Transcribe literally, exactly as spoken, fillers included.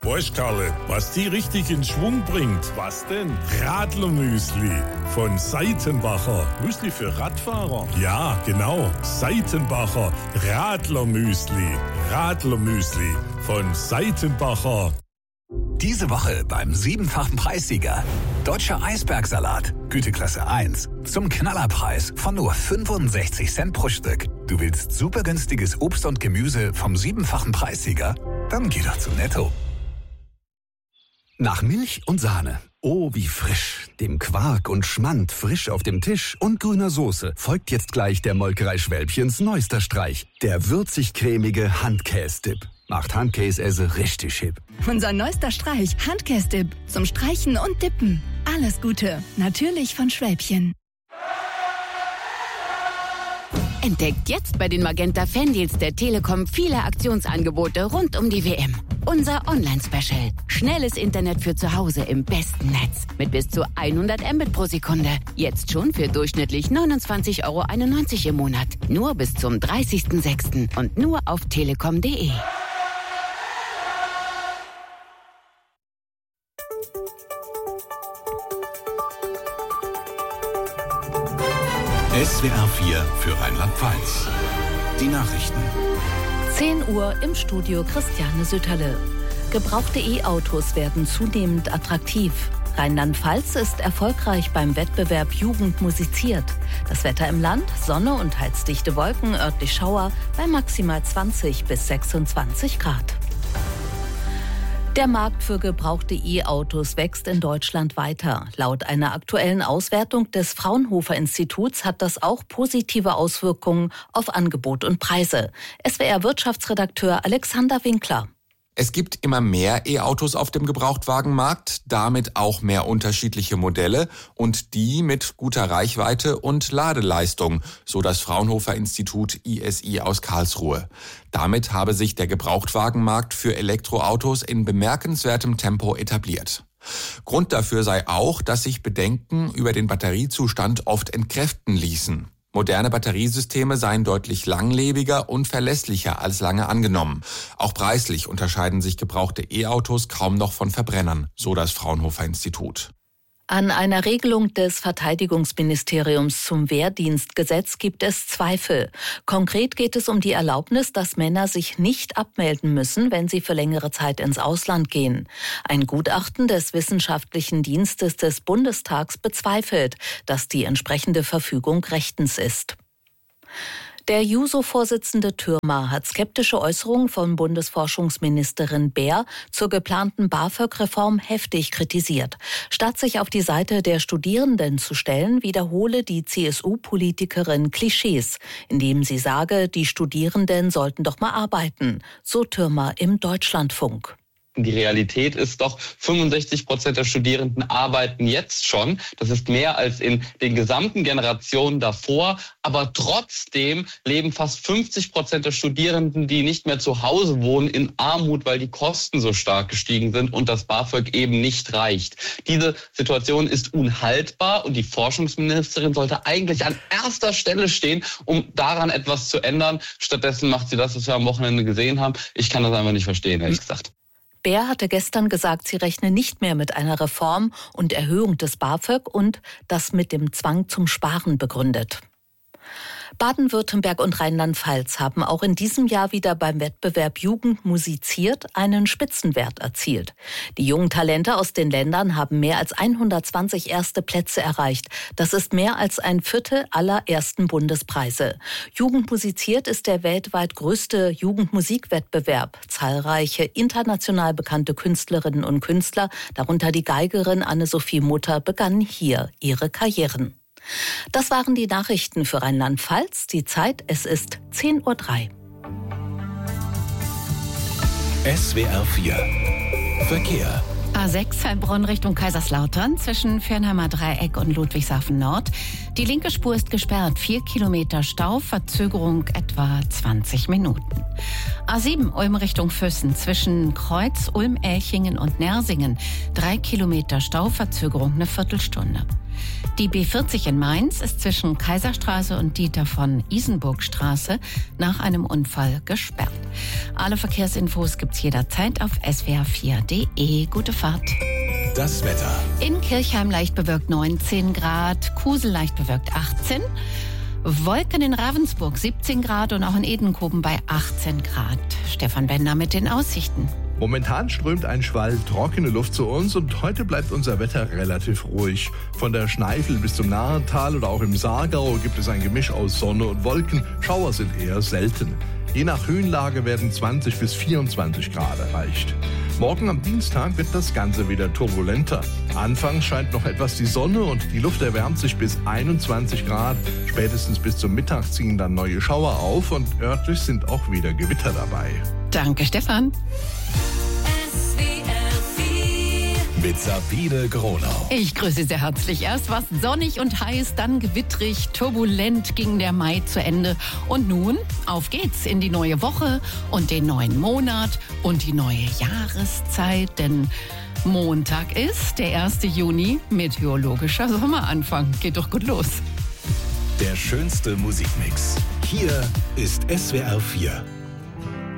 Weißt, Karle, was die richtig in Schwung bringt? Was denn? Radlermüsli von Seitenbacher. Müsli für Radfahrer? Ja, genau. Seitenbacher Radlermüsli. Radlermüsli von Seitenbacher. Diese Woche beim siebenfachen Preissieger. Deutscher Eisbergsalat, Güteklasse eins. Zum Knallerpreis von nur fünfundsechzig Cent pro Stück. Du willst super günstiges Obst und Gemüse vom siebenfachen Preissieger? Dann geh doch zu Netto. Nach Milch und Sahne. Oh, wie frisch. Dem Quark und Schmand frisch auf dem Tisch und grüner Soße folgt jetzt gleich der Molkerei Schwälbchens neuester Streich. Der würzig-cremige Handkäse-Dip. Macht Handkäse richtig hip. Unser neuester Streich, Handkäse-Dip. Zum Streichen und Dippen. Alles Gute. Natürlich von Schwälbchen. Entdeckt jetzt bei den Magenta Fandeals der Telekom viele Aktionsangebote rund um die W M. Unser Online-Special. Schnelles Internet für zu Hause im besten Netz. Mit bis zu hundert Mbit pro Sekunde. Jetzt schon für durchschnittlich neunundzwanzig Euro einundneunzig im Monat. Nur bis zum dreißigsten sechsten und nur auf telekom punkt de. S W R vier für Rheinland-Pfalz. Die Nachrichten. zehn Uhr im Studio Christiane Sütterle. Gebrauchte E-Autos werden zunehmend attraktiv. Rheinland-Pfalz ist erfolgreich beim Wettbewerb Jugend musiziert. Das Wetter im Land, Sonne und heizdichte Wolken, örtlich Schauer bei maximal zwanzig bis sechsundzwanzig Grad. Der Markt für gebrauchte E-Autos wächst in Deutschland weiter. Laut einer aktuellen Auswertung des Fraunhofer-Instituts hat das auch positive Auswirkungen auf Angebot und Preise. S W R-Wirtschaftsredakteur Alexander Winkler. Es gibt immer mehr E-Autos auf dem Gebrauchtwagenmarkt, damit auch mehr unterschiedliche Modelle und die mit guter Reichweite und Ladeleistung, so das Fraunhofer-Institut I S I aus Karlsruhe. Damit habe sich der Gebrauchtwagenmarkt für Elektroautos in bemerkenswertem Tempo etabliert. Grund dafür sei auch, dass sich Bedenken über den Batteriezustand oft entkräften ließen. Moderne Batteriesysteme seien deutlich langlebiger und verlässlicher als lange angenommen. Auch preislich unterscheiden sich gebrauchte E-Autos kaum noch von Verbrennern, so das Fraunhofer-Institut. An einer Regelung des Verteidigungsministeriums zum Wehrdienstgesetz gibt es Zweifel. Konkret geht es um die Erlaubnis, dass Männer sich nicht abmelden müssen, wenn sie für längere Zeit ins Ausland gehen. Ein Gutachten des Wissenschaftlichen Dienstes des Bundestags bezweifelt, dass die entsprechende Verfügung rechtens ist. Der Juso-Vorsitzende Thürmer hat skeptische Äußerungen von Bundesforschungsministerin Baer zur geplanten BAföG-Reform heftig kritisiert. Statt sich auf die Seite der Studierenden zu stellen, wiederhole die C S U-Politikerin Klischees, indem sie sage, die Studierenden sollten doch mal arbeiten, so Thürmer im Deutschlandfunk. Die Realität ist doch, fünfundsechzig Prozent der Studierenden arbeiten jetzt schon. Das ist mehr als in den gesamten Generationen davor. Aber trotzdem leben fast fünfzig Prozent der Studierenden, die nicht mehr zu Hause wohnen, in Armut, weil die Kosten so stark gestiegen sind und das BAföG eben nicht reicht. Diese Situation ist unhaltbar und die Forschungsministerin sollte eigentlich an erster Stelle stehen, um daran etwas zu ändern. Stattdessen macht sie das, was wir am Wochenende gesehen haben. Ich kann das einfach nicht verstehen, ehrlich gesagt. Baer hatte gestern gesagt, sie rechne nicht mehr mit einer Reform und Erhöhung des BAföG und das mit dem Zwang zum Sparen begründet. Baden-Württemberg und Rheinland-Pfalz haben auch in diesem Jahr wieder beim Wettbewerb Jugend musiziert einen Spitzenwert erzielt. Die jungen Talente aus den Ländern haben mehr als hundertzwanzig erste Plätze erreicht. Das ist mehr als ein Viertel aller ersten Bundespreise. Jugend musiziert ist der weltweit größte Jugendmusikwettbewerb. Zahlreiche international bekannte Künstlerinnen und Künstler, darunter die Geigerin Anne-Sophie Mutter, begannen hier ihre Karrieren. Das waren die Nachrichten für Rheinland-Pfalz. Die Zeit, es ist zehn Uhr drei. S W R vier Verkehr. A sechs Heilbronn Richtung Kaiserslautern zwischen Fernheimer Dreieck und Ludwigshafen Nord. Die linke Spur ist gesperrt, vier Kilometer Stau, Verzögerung etwa zwanzig Minuten. A sieben Ulm Richtung Füssen zwischen Kreuz, Ulm, Elchingen und Nersingen. Drei Kilometer Stau, Verzögerung eine Viertelstunde. Die B vierzig in Mainz ist zwischen Kaiserstraße und Dieter von Isenburg Straße nach einem Unfall gesperrt. Alle Verkehrsinfos gibt's jederzeit auf s w r vier punkt d e. Gute Fahrt. Das Wetter. In Kirchheim leicht bewölkt neunzehn Grad, Kusel leicht bewölkt achtzehn, Wolken in Ravensburg siebzehn Grad und auch in Edenkoben bei achtzehn Grad. Stefan Bender mit den Aussichten. Momentan strömt ein Schwall trockene Luft zu uns und heute bleibt unser Wetter relativ ruhig. Von der Schneifel bis zum Nahental oder auch im Saargau gibt es ein Gemisch aus Sonne und Wolken. Schauer sind eher selten. Je nach Höhenlage werden zwanzig bis vierundzwanzig Grad erreicht. Morgen am Dienstag wird das Ganze wieder turbulenter. Anfangs scheint noch etwas die Sonne und die Luft erwärmt sich bis einundzwanzig Grad. Spätestens bis zum Mittag ziehen dann neue Schauer auf und örtlich sind auch wieder Gewitter dabei. Danke, Stefan. Mit Sabine Gronau. Ich grüße sehr herzlich. Erst war es sonnig und heiß, dann gewittrig, turbulent ging der Mai zu Ende. Und nun, auf geht's in die neue Woche und den neuen Monat und die neue Jahreszeit. Denn Montag ist der erste Juni, meteorologischer Sommeranfang. Geht doch gut los. Der schönste Musikmix. Hier ist S W R vier.